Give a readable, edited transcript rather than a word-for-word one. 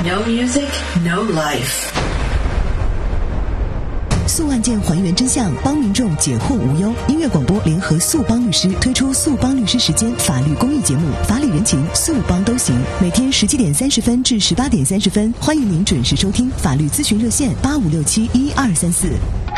No music, no life. 诉案件还原真相，帮民众解惑无忧。音乐广播联合诉帮律师推出诉帮律师时间法律公益节目，法理人情，诉帮都行。每天17点30分至18点30分，欢迎您准时收听法律咨询热线85671234。